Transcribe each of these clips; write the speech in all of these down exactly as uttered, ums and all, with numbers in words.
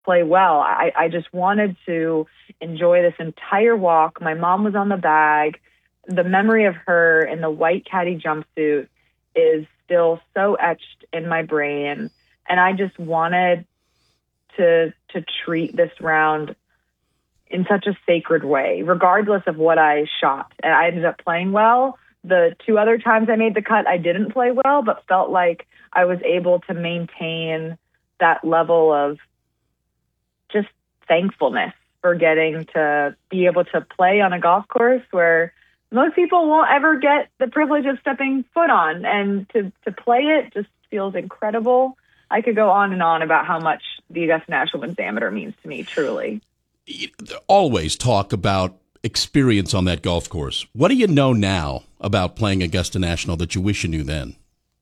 play well. I, I just wanted to enjoy this entire walk. My mom was on the bag. The memory of her in the white caddy jumpsuit is still so etched in my brain. And I just wanted to to treat this round in such a sacred way, regardless of what I shot. And I ended up playing well. The two other times I made the cut, I didn't play well, but felt like I was able to maintain that level of just thankfulness for getting to be able to play on a golf course where most people won't ever get the privilege of stepping foot on. And to, to play it just feels incredible. I could go on and on about how much the Augusta National Women's Amateur means to me, truly. You always talk about experience on that golf course. What do you know now about playing Augusta National that you wish you knew then?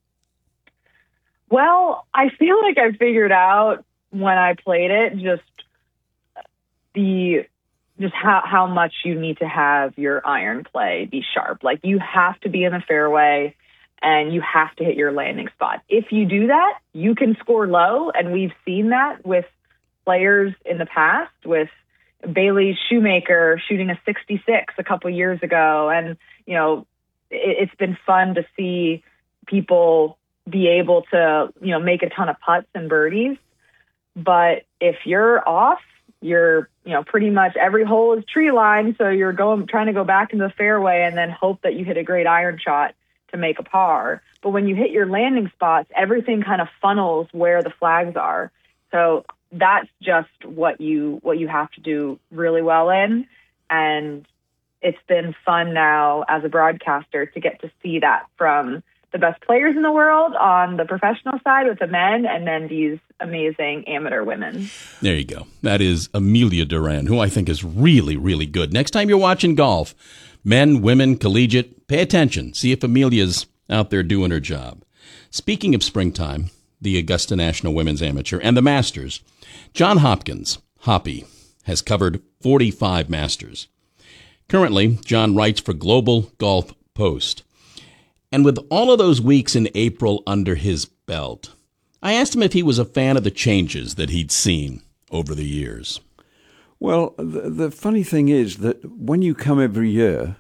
Well, I feel like I figured out when I played it just the just how, how much you need to have your iron play be sharp. Like, you have to be in the fairway and you have to hit your landing spot. If you do that, you can score low, and we've seen that with players in the past, with Bailey Shoemaker shooting a sixty-six a couple years ago. And, you know, it, it's been fun to see people be able to, you know, make a ton of putts and birdies. But if you're off, you're, you know, pretty much every hole is tree line. So you're going, trying to go back into the fairway and then hope that you hit a great iron shot to make a par. But when you hit your landing spots, everything kind of funnels where the flags are. So that's just what you, what you have to do really well in. And it's been fun now as a broadcaster to get to see that from the best players in the world on the professional side with the men, and then these amazing amateur women. There you go. That is Amelia Duran, who I think is really, really good. Next time you're watching golf, men, women, collegiate, pay attention. See if Amelia's out there doing her job. Speaking of springtime, the Augusta National Women's Amateur and the Masters, John Hopkins, Hoppy, has covered forty-five Masters. Currently, John writes for Global Golf Post. And with all of those weeks in April under his belt, I asked him if he was a fan of the changes that he'd seen over the years. Well, the, the funny thing is that when you come every year,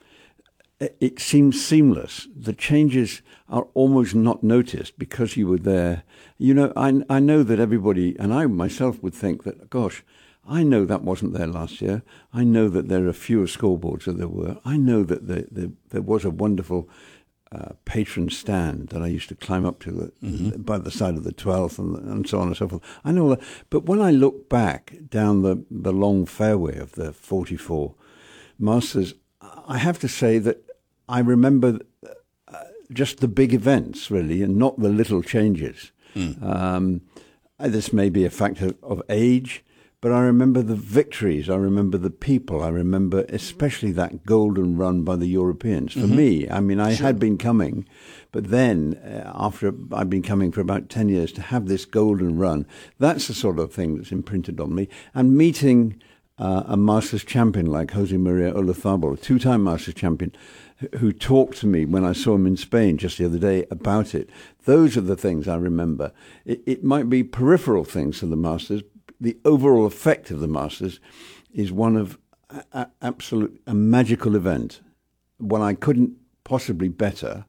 it seems seamless. The changes are almost not noticed because you were there. You know, I, I know that everybody, and I myself would think that, gosh, I know that wasn't there last year. I know that there are fewer scoreboards than there were. I know that the, the, there was a wonderful Uh, patron stand that I used to climb up to the, mm-hmm. by the side of the twelfth and, and so on and so forth. I know that. But when I look back down the, the long fairway of the forty-four Masters, I have to say that I remember uh, just the big events, really, and not the little changes. Mm. Um, this may be a factor of age, but I remember the victories. I remember the people. I remember especially that golden run by the Europeans. For mm-hmm. me, I mean, I sure. had been coming, but then uh, after I've been coming for about ten years, to have this golden run, that's the sort of thing that's imprinted on me. And meeting uh, a Masters champion like Jose Maria Olazabal, a two-time Masters champion, who talked to me when I saw him in Spain just the other day about it. Those are the things I remember. It, it might be peripheral things to the Masters. The overall effect of the Masters is one of a, a, absolute a magical event, one I couldn't possibly better,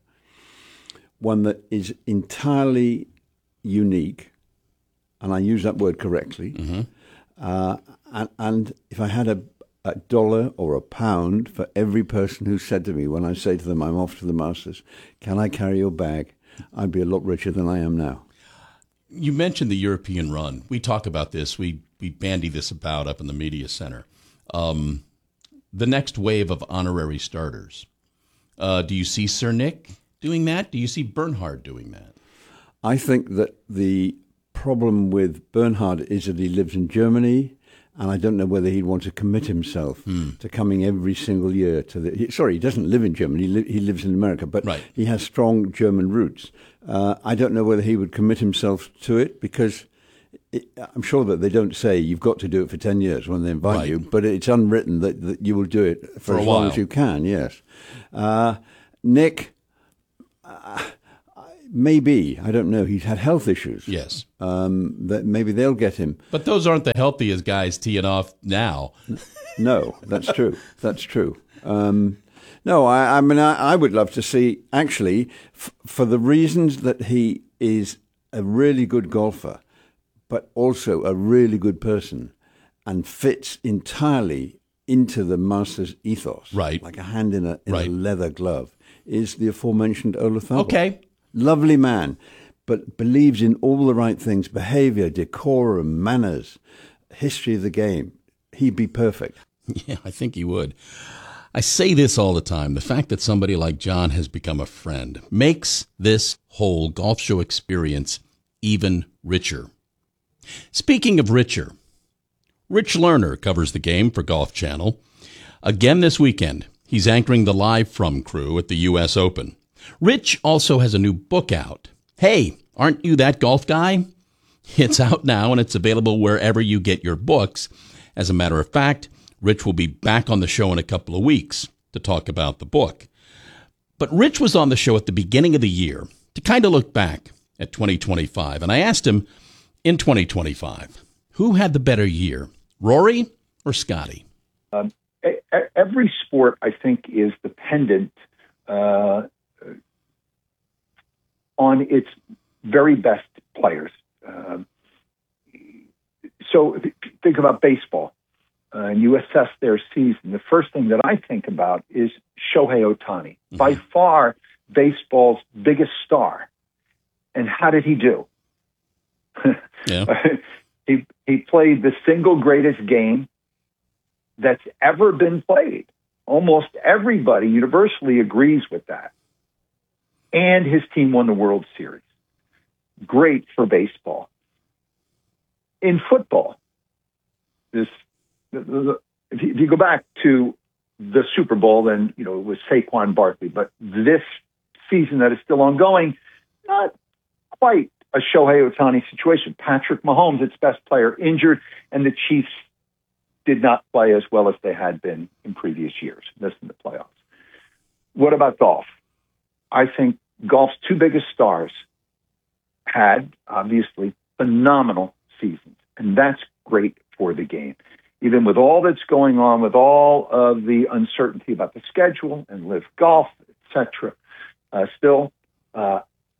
one that is entirely unique, and I use that word correctly. Mm-hmm. Uh, and, and if I had a, a dollar or a pound for every person who said to me when I say to them, I'm off to the Masters, can I carry your bag? I'd be a lot richer than I am now. You mentioned the European run. We talk about this. We we bandy this about up in the media center. Um, the next wave of honorary starters. Uh, do you see Sir Nick doing that? Do you see Bernhard doing that? I think that the problem with Bernhard is that he lives in Germany, and I don't know whether he'd want to commit himself mm. to coming every single year to the... He, sorry, he doesn't live in Germany. He, li- he lives in America, but right. he has strong German roots. Uh, I don't know whether he would commit himself to it, because it, I'm sure that they don't say you've got to do it for ten years when they invite right. you, but it's unwritten that, that you will do it for, for as long as you can, yes. Uh, Nick, uh, maybe, I don't know. He's had health issues. Yes. Um, that maybe they'll get him. But those aren't the healthiest guys teeing off now. No, that's true. That's true. Um, no, I, I mean, I, I would love to see, actually, f- for the reasons that he is a really good golfer, but also a really good person, and fits entirely into the Masters ethos, right? Like a hand in a in right. a leather glove, is the aforementioned Olazabal. Okay, lovely man, but believes in all the right things: behavior, decorum, manners, history of the game. He'd be perfect. Yeah, I think he would. I say this all the time. The fact that somebody like John has become a friend makes this whole golf show experience even richer. Speaking of richer, Rich Lerner covers the game for Golf Channel. Again this weekend, he's anchoring the Live From crew at the U S Open. Rich also has a new book out. Hey, aren't you that golf guy? It's out now and it's available wherever you get your books. As a matter of fact, Rich will be back on the show in a couple of weeks to talk about the book. But Rich was on the show at the beginning of the year to kind of look back at twenty twenty-five. And I asked him, in twenty twenty-five, who had the better year, Rory or Scotty? Um, every sport, I think, is dependent uh, on its very best players. Uh, so think about baseball. Uh, and you assess their season. The first thing that I think about is Shohei Ohtani, mm-hmm. by far baseball's biggest star. And how did he do? Yeah. he he played the single greatest game that's ever been played. Almost everybody universally agrees with that. And his team won the World Series. Great for baseball. In football, this if you, if you go back to the Super Bowl, then, you know, it was Saquon Barkley. But this season that is still ongoing, not quite a Shohei Ohtani situation. Patrick Mahomes, its best player, injured, and the Chiefs did not play as well as they had been in previous years, missing the playoffs. What about golf? I think golf's two biggest stars had, obviously, phenomenal seasons, and that's great for the game. Even with all that's going on, with all of the uncertainty about the schedule and live golf, et cetera, uh, still, uh,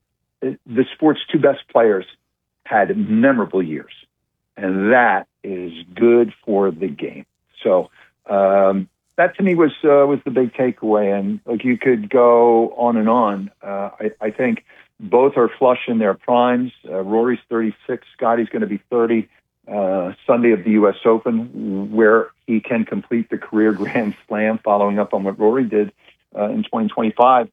the sport's two best players had memorable years, and that is good for the game. So um, that to me was uh, was the big takeaway. And like you could go on and on. Uh, I, I think both are flush in their primes. Uh, Rory's thirty-six, Scotty's going to be thirty. Uh, Sunday of the U S Open, where he can complete the career Grand Slam, following up on what Rory did uh, in twenty twenty-five.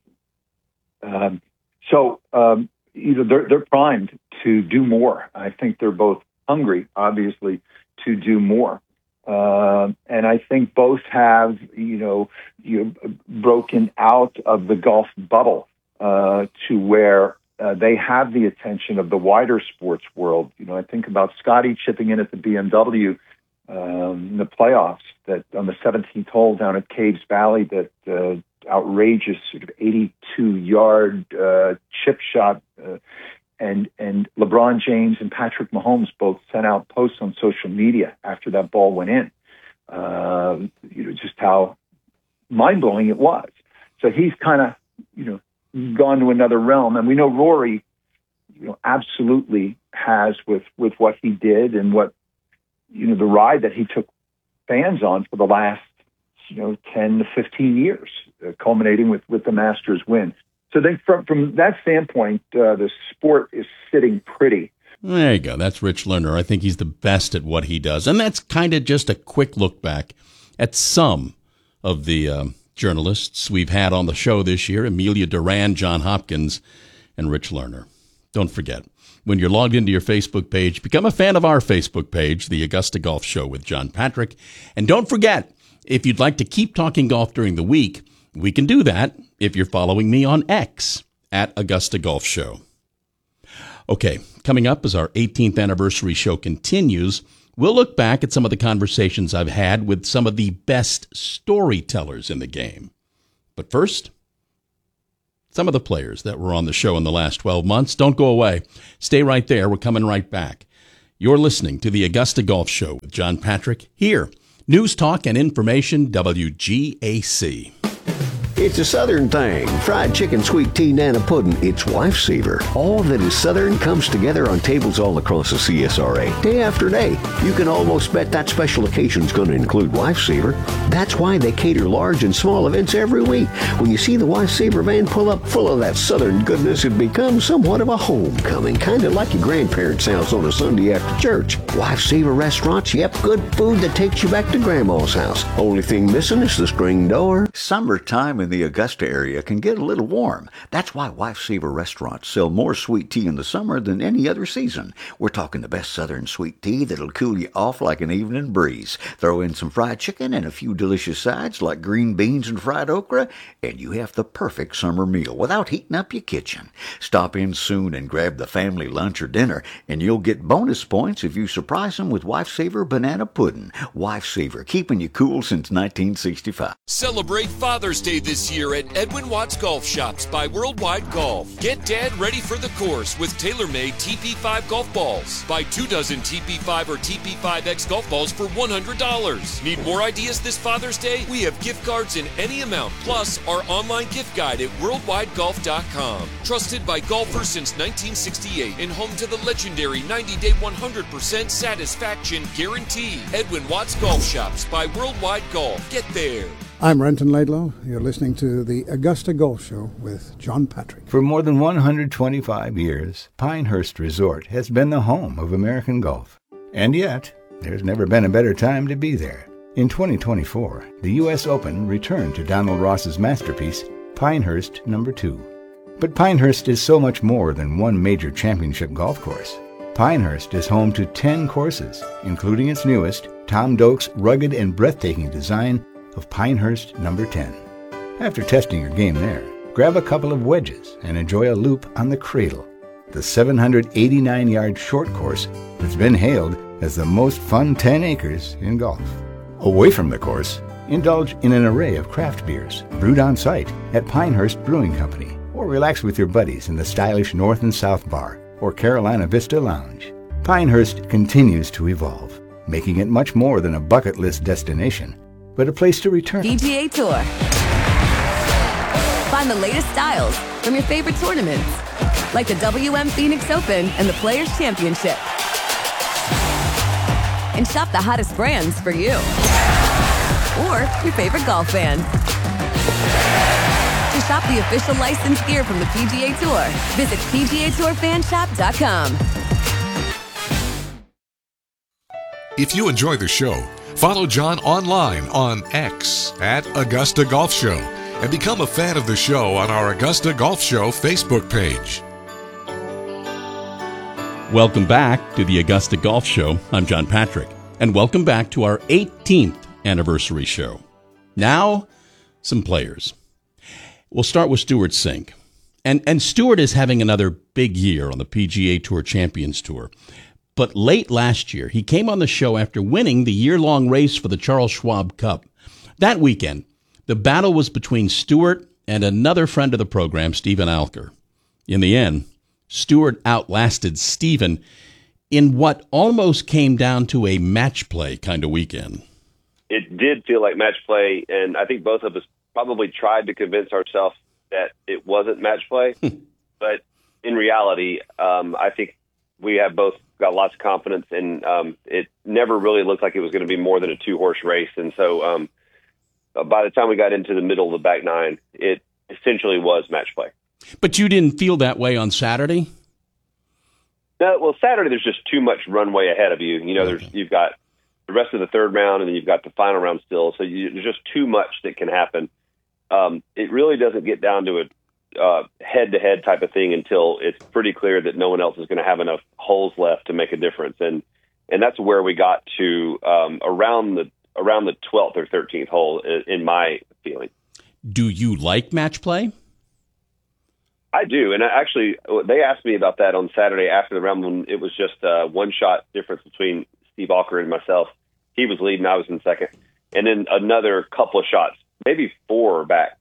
Um, so, um, you know, they're, they're primed to do more. I think they're both hungry, obviously, to do more. Uh, and I think both have, you know, you know, broken out of the golf bubble uh, to where Uh, they have the attention of the wider sports world. You know, I think about Scotty chipping in at the B M W um, in the playoffs, that on the seventeenth hole down at Caves Valley, that uh, outrageous sort of eighty-two yard uh, chip shot, uh, and and LeBron James and Patrick Mahomes both sent out posts on social media after that ball went in. Uh, you know, just how mind blowing it was. So he's kind of, you know, gone to another realm. And we know Rory, you know, absolutely has with, with what he did and what, you know, the ride that he took fans on for the last, you know, ten to fifteen years, uh, culminating with, with the Masters win. So I think from, from that standpoint, uh, the sport is sitting pretty. There you go. That's Rich Lerner. I think he's the best at what he does. And that's kind of just a quick look back at some of the, um, journalists we've had on the show this year: Amelia Duran, John Hopkins, and Rich Lerner. Don't forget, when you're logged into your Facebook page, become a fan of our Facebook page, The Augusta Golf Show with John Patrick. And don't forget, if you'd like to keep talking golf during the week, we can do that if you're following me on X, at Augusta Golf Show. Okay, coming up as our eighteenth anniversary show continues, we'll look back at some of the conversations I've had with some of the best storytellers in the game. But first, some of the players that were on the show in the last twelve months. Don't go away. Stay right there. We're coming right back. You're listening to the Augusta Golf Show with John Patrick here. News, talk, and information, W G A C. It's a Southern thing. Fried chicken, sweet tea, nana pudding. It's Lifesaver. All that is Southern comes together on tables all across the C S R A. Day after day, you can almost bet that special occasion's going to include Lifesaver. That's why they cater large and small events every week. When you see the Lifesaver van pull up full of that Southern goodness, it becomes somewhat of a homecoming, kind of like your grandparents' house on a Sunday after church. Lifesaver restaurants, yep, good food that takes you back to Grandma's house. Only thing missing is the screen door. Summertime in the Augusta area can get a little warm. That's why Lifesaver restaurants sell more sweet tea in the summer than any other season. We're talking the best Southern sweet tea that'll cool you off like an evening breeze. Throw in some fried chicken and a few delicious sides like green beans and fried okra, and you have the perfect summer meal without heating up your kitchen. Stop in soon and grab the family lunch or dinner, and you'll get bonus points if you surprise them with Lifesaver banana pudding. Lifesaver, keeping you cool since nineteen sixty-five. Celebrate Father's Day this year at Edwin Watts Golf Shops by Worldwide Golf. Get Dad ready for the course with tailor-made T P five golf balls. Buy two dozen T P five or T P five X golf balls for one hundred dollars. Need more ideas this Father's Day? We have gift cards in any amount, plus our online gift guide at worldwide golf dot com. Trusted by golfers since nineteen sixty-eight and home to the legendary ninety-day one hundred percent satisfaction guarantee. Edwin Watts Golf Shops by Worldwide Golf. Get there. I'm Renton Laidlaw. You're listening to the Augusta Golf Show with John Patrick. For more than one hundred twenty-five years, Pinehurst Resort has been the home of American golf. And yet, there's never been a better time to be there. In twenty twenty-four, the U S Open returned to Donald Ross's masterpiece, Pinehurst Number two. But Pinehurst is so much more than one major championship golf course. Pinehurst is home to ten courses, including its newest, Tom Doak's rugged and breathtaking design of Pinehurst Number ten. After testing your game there, grab a couple of wedges and enjoy a loop on the Cradle, the seven hundred eighty-nine yard short course that's been hailed as the most fun ten acres in golf. Away from the course, indulge in an array of craft beers brewed on site at Pinehurst Brewing Company, or relax with your buddies in the stylish North and South Bar or Carolina Vista Lounge. Pinehurst continues to evolve, making it much more than a bucket list destination, but a place to return. P G A Tour. Find the latest styles from your favorite tournaments, like the W M Phoenix Open and the Players Championship. And shop the hottest brands for you or your favorite golf band. To shop the official licensed gear from the P G A Tour, visit P G A Tour fan shop dot com. If you enjoy the show, follow John online on X at Augusta Golf Show and become a fan of the show on our Augusta Golf Show Facebook page. Welcome back to the Augusta Golf Show. I'm John Patrick, and welcome back to our eighteenth anniversary show. Now, some players. We'll start with Stewart Cink. And, and Stewart is having another big year on the P G A Tour Champions Tour. But late last year, he came on the show after winning the year-long race for the Charles Schwab Cup. That weekend, the battle was between Stewart and another friend of the program, Stephen Alker. In the end, Stewart outlasted Stephen in what almost came down to a match play kind of weekend. It did feel like match play, and I think both of us probably tried to convince ourselves that it wasn't match play. But in reality, um, I think we have both got lots of confidence, and um, it never really looked like it was going to be more than a two-horse race. And so um, by the time we got into the middle of the back nine, it essentially was match play. But you didn't feel that way on Saturday? No, well, Saturday there's just too much runway ahead of you. You know, there's you've got the rest of the third round, and then you've got the final round still. So you, there's just too much that can happen. Um, it really doesn't get down to a uh, head-to-head type of thing until it's pretty clear that no one else is going to have enough holes left to make a difference. And and that's where we got to um, around the around the twelfth or thirteenth hole, in, in my feeling. Do you like match play? I do, and I actually, they asked me about that on Saturday after the round when it was just a one-shot difference between Steve Alker and myself. He was leading, I was in second, and then another couple of shots, maybe four back